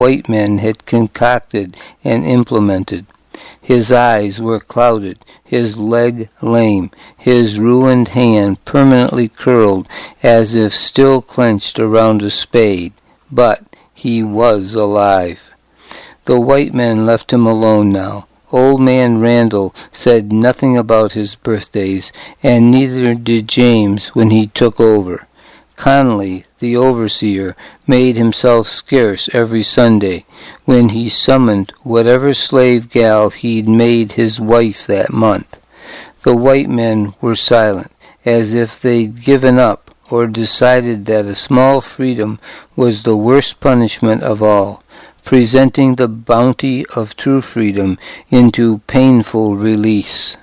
white men had concocted and implemented. His eyes were clouded, his leg lame, his ruined hand permanently curled as if still clenched around a spade. But he was alive. The white men left him alone now. Old man Randall said nothing about his birthdays, and neither did James when he took over. Connolly, the overseer, made himself scarce every Sunday, when he summoned whatever slave gal he'd made his wife that month. The white men were silent, as if they'd given up or decided that a small freedom was the worst punishment of all, presenting the bounty of true freedom into painful release.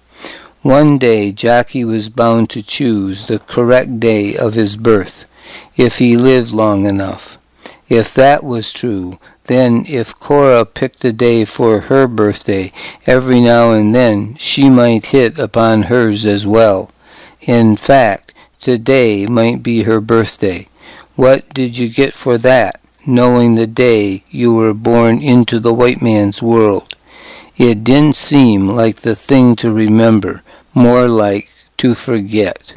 One day Jockey was bound to choose the correct day of his birth, if he lived long enough. If that was true, then if Cora picked a day for her birthday, every now and then she might hit upon hers as well. In fact, today might be her birthday. What did you get for that, knowing the day you were born into the white man's world? It didn't seem like the thing to remember, more like to forget.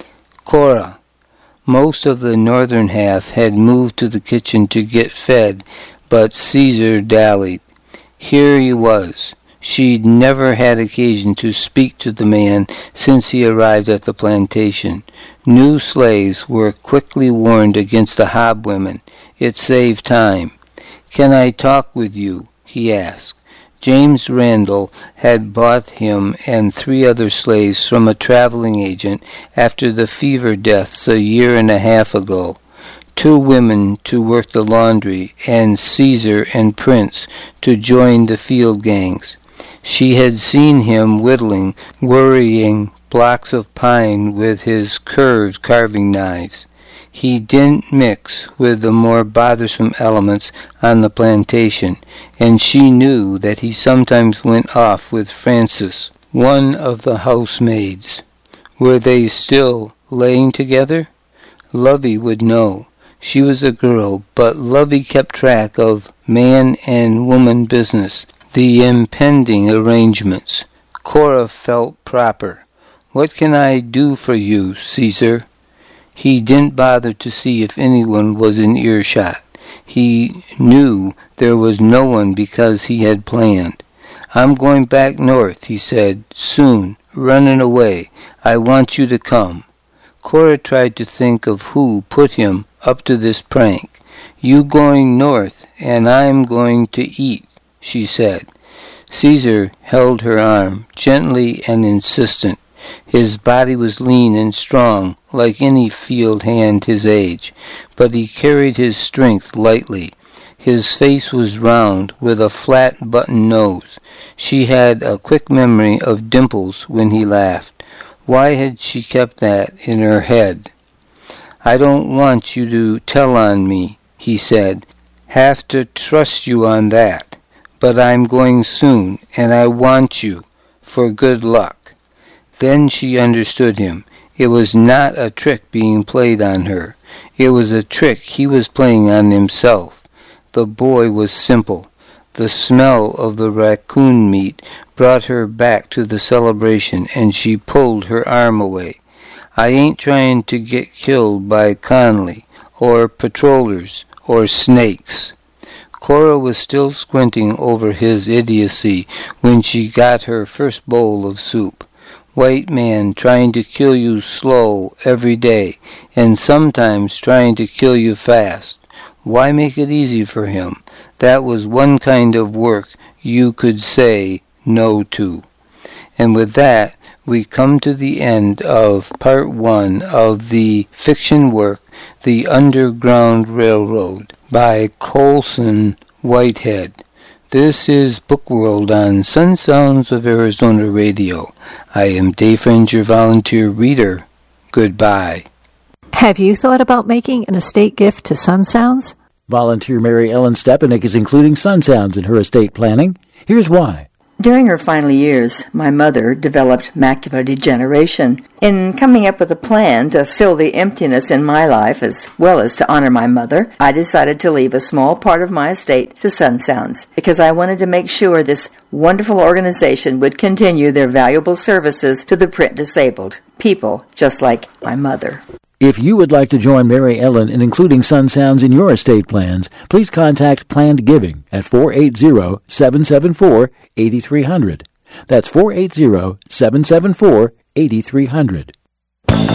Cora. Most of the northern half had moved to the kitchen to get fed, but Caesar dallied. Here he was. She'd never had occasion to speak to the man since he arrived at the plantation. New slaves were quickly warned against the hobwomen. It saved time. "Can I talk with you?" he asked. James Randall had bought him and 3 other slaves from a traveling agent after the fever deaths a year and a half ago. 2 women to work the laundry, and Caesar and Prince to join the field gangs. She had seen him whittling, worrying blocks of pine with his curved carving knives. He didn't mix with the more bothersome elements on the plantation, and she knew that he sometimes went off with Frances, one of the housemaids. Were they still laying together? Lovey would know. She was a girl, but Lovey kept track of man and woman business, the impending arrangements. Cora felt proper. "What can I do for you, Caesar?" He didn't bother to see if anyone was in earshot. He knew there was no one because he had planned. "I'm going back north," he said, "soon, running away. I want you to come." Cora tried to think of who put him up to this prank. "You going north, and I'm going to eat," she said. Caesar held her arm, gently and insistent. His body was lean and strong, like any field hand his age, but he carried his strength lightly. His face was round, with a flat button nose. She had a quick memory of dimples when he laughed. Why had she kept that in her head? "I don't want you to tell on me," he said. "Have to trust you on that. But I'm going soon, and I want you, for good luck." Then she understood him. It was not a trick being played on her. It was a trick he was playing on himself. The boy was simple. The smell of the raccoon meat brought her back to the celebration, and she pulled her arm away. "I ain't trying to get killed by Connolly, or patrollers, or snakes." Cora was still squinting over his idiocy when she got her first bowl of soup. White man trying to kill you slow every day, and sometimes trying to kill you fast. Why make it easy for him? That was one kind of work you could say no to. And with that, we come to the end of Part 1 of the fiction work, The Underground Railroad, by Colson Whitehead. This is Bookworld on Sun Sounds of Arizona Radio. I am Dave Friend, your volunteer reader. Goodbye. Have you thought about making an estate gift to Sun Sounds? Volunteer Mary Ellen Stepanek is including Sun Sounds in her estate planning. Here's why. During her final years, my mother developed macular degeneration. In coming up with a plan to fill the emptiness in my life as well as to honor my mother, I decided to leave a small part of my estate to Sun Sounds because I wanted to make sure this wonderful organization would continue their valuable services to the print disabled, people just like my mother. If you would like to join Mary Ellen in including Sun Sounds in your estate plans, please contact Planned Giving at 480-774-8300. That's 480-774-8300.